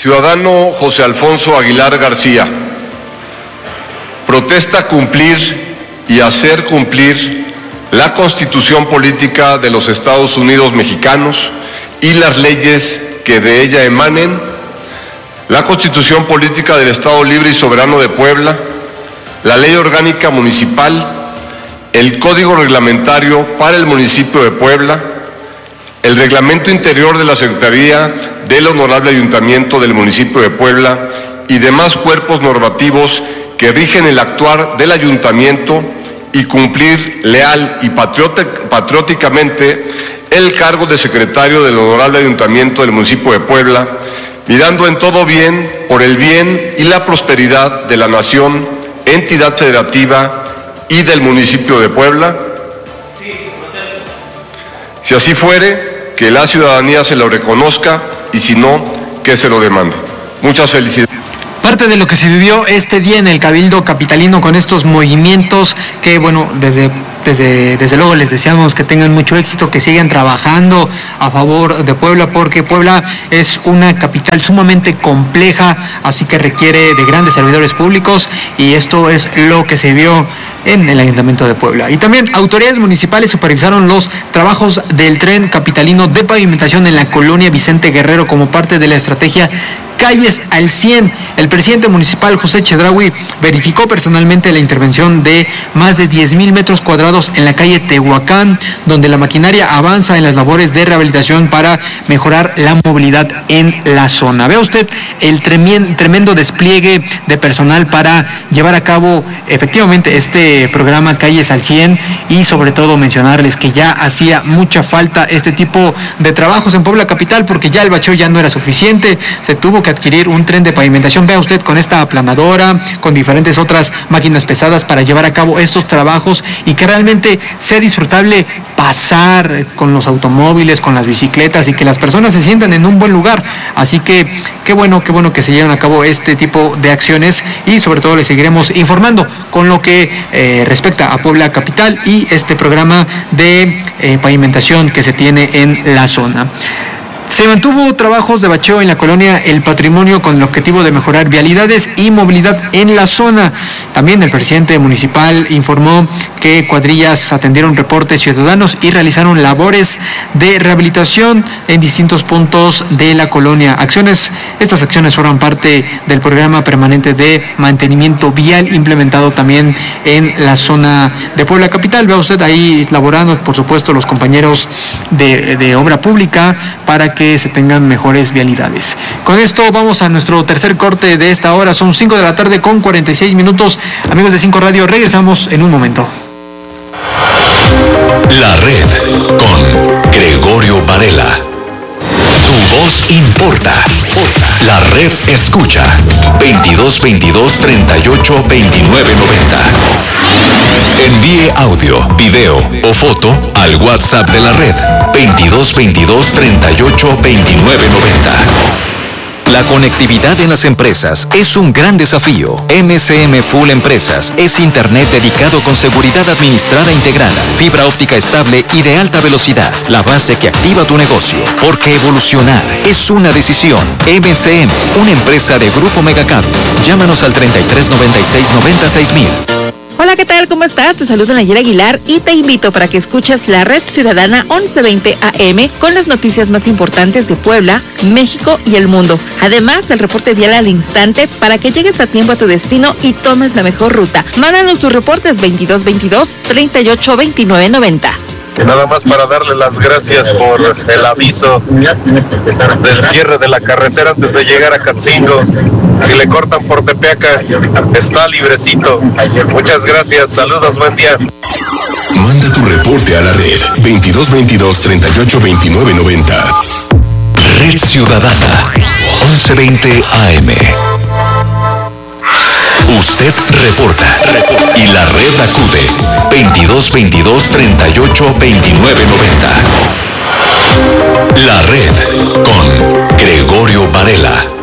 Ciudadano José Alfonso Aguilar García, protesta cumplir y hacer cumplir la Constitución Política de los Estados Unidos Mexicanos y las leyes que de ella emanen, la Constitución Política del Estado Libre y Soberano de Puebla, la Ley Orgánica Municipal, el Código Reglamentario para el Municipio de Puebla, el Reglamento Interior de la Secretaría del Honorable Ayuntamiento del Municipio de Puebla y demás cuerpos normativos que rigen el actuar del Ayuntamiento y cumplir leal y patrióticamente el cargo de secretario del Honorable Ayuntamiento del Municipio de Puebla, mirando en todo bien por el bien y la prosperidad de la nación, entidad federativa y del municipio de Puebla. Si así fuere, que la ciudadanía se lo reconozca y si no, que se lo demande. Muchas felicidades. Parte de lo que se vivió este día en el Cabildo Capitalino con estos movimientos que, bueno, desde luego les deseamos que tengan mucho éxito, que sigan trabajando a favor de Puebla, porque Puebla es una capital sumamente compleja, así que requiere de grandes servidores públicos, y esto es lo que se vio en el Ayuntamiento de Puebla. Y también autoridades municipales supervisaron los trabajos del tren capitalino de pavimentación en la colonia Vicente Guerrero como parte de la estrategia Calles al 100. El presidente municipal José Chedraui verificó personalmente la intervención de más de 10,000 metros cuadrados en la calle Tehuacán, donde la maquinaria avanza en las labores de rehabilitación para mejorar la movilidad en la zona. Vea usted el tremendo despliegue de personal para llevar a cabo efectivamente este programa Calles al 100, y sobre todo mencionarles que ya hacía mucha falta este tipo de trabajos en Puebla capital, porque ya el bacheo ya no era suficiente, se tuvo que adquirir un tren de pavimentación. Vea usted, con esta aplanadora, con diferentes otras máquinas pesadas para llevar a cabo estos trabajos y que realmente sea disfrutable pasar con los automóviles, con las bicicletas, y que las personas se sientan en un buen lugar. Así que qué bueno que se lleven a cabo este tipo de acciones, y sobre todo les seguiremos informando con lo que respecta a Puebla capital y este programa de pavimentación que se tiene en la zona. Se mantuvo trabajos de bacheo en la colonia El Patrimonio con el objetivo de mejorar vialidades y movilidad en la zona. También el presidente municipal informó que cuadrillas atendieron reportes ciudadanos y realizaron labores de rehabilitación en distintos puntos de la colonia. Estas acciones forman parte del programa permanente de mantenimiento vial implementado también en la zona de Puebla capital. Vea usted ahí laborando, por supuesto, los compañeros de obra pública para que se tengan mejores vialidades. Con esto vamos a nuestro tercer corte de esta hora. Son 5 de la tarde con 46 minutos. Amigos de 5 Radio, regresamos en un momento. La Red con Gregorio Varela. Tu voz importa. La Red escucha 2222 38 29 90. Envíe audio, video o foto al WhatsApp de la Red 2222 38 29 90. La conectividad en las empresas es un gran desafío. MCM Full Empresas es internet dedicado con seguridad administrada integrada, fibra óptica estable y de alta velocidad, la base que activa tu negocio. Porque evolucionar es una decisión. MCM, una empresa de Grupo Megacable. Llámanos al 3396 96000. Hola, ¿qué tal? ¿Cómo estás? Te saluda Nayera Aguilar y te invito para que escuches la Red Ciudadana 1120 AM con las noticias más importantes de Puebla, México y el mundo. Además, el reporte vial al instante para que llegues a tiempo a tu destino y tomes la mejor ruta. Mándanos tus reportes 2222 38 29 90. Y nada más para darle las gracias por el aviso del cierre de la carretera antes de llegar a Catzingo. Si le cortan por Tepeaca, está librecito. Muchas gracias, saludos, buen día. Manda tu reporte a la Red 2222 38 29 90. Red Ciudadana 1120 AM. Usted reporta y la Red acude 2222 38 29 90. La Red con Gregorio Varela.